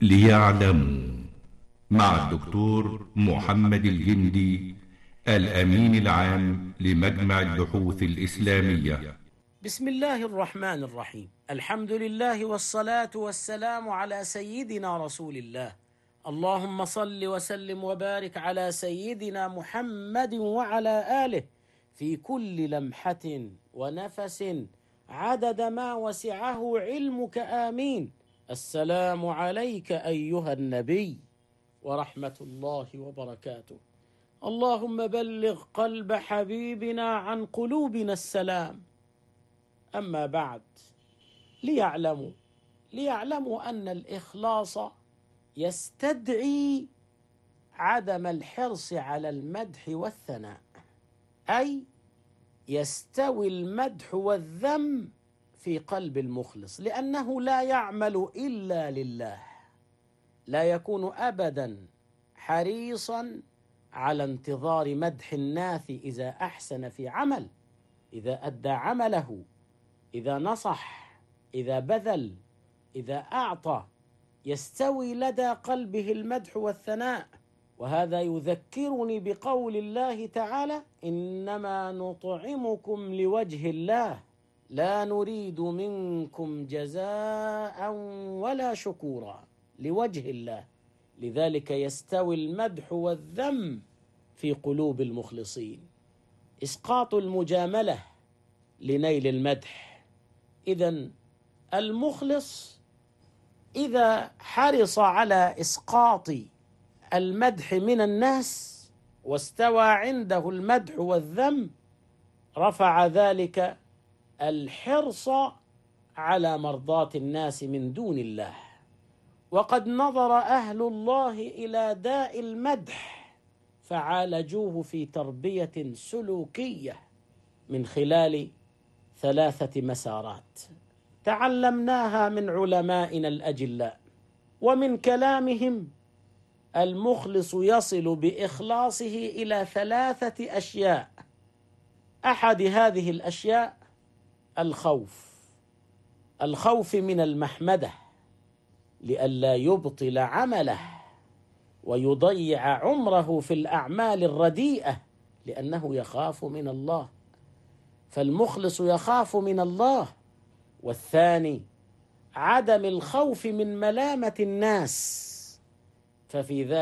ليعلموا مع الدكتور محمد الجندي الأمين العام لمجمع البحوث الإسلامية. بسم الله الرحمن الرحيم. الحمد لله والصلاة والسلام على سيدنا رسول الله. اللهم صل وسلم وبارك على سيدنا محمد وعلى آله في كل لمحة ونفس عدد ما وسعه علمك. آمين. السلام عليك أيها النبي ورحمة الله وبركاته. اللهم بلغ قلب حبيبنا عن قلوبنا السلام. أما بعد، ليعلموا أن الإخلاص يستدعي عدم الحرص على المدح والثناء، أي يستوي المدح والذم في قلب المخلص، لأنه لا يعمل إلا لله، لا يكون أبدا حريصا على انتظار مدح الناس إذا أحسن في عمل، إذا أدى عمله، إذا نصح، إذا بذل، إذا أعطى، يستوي لدى قلبه المدح والثناء. وهذا يذكرني بقول الله تعالى: إنما نطعمكم لوجه الله لا نريد منكم جزاء ولا شكورا، لوجه الله. لذلك يستوي المدح والذم في قلوب المخلصين. إسقاط المجاملة لنيل المدح. إذن المخلص إذا حرص على إسقاط المدح من الناس واستوى عنده المدح والذم، رفع ذلك الحرص على مرضاة الناس من دون الله. وقد نظر أهل الله إلى داء المدح فعالجوه في تربية سلوكية من خلال 3 مسارات تعلمناها من علمائنا الأجلاء. ومن كلامهم: المخلص يصل بإخلاصه إلى 3 أشياء. أحد هذه الأشياء الخوف من المحمدة، لئلا يبطل عمله ويضيع عمره في الأعمال الرديئة، لأنه يخاف من الله، فالمخلص يخاف من الله. والثاني عدم الخوف من ملامة الناس، ففي ذلك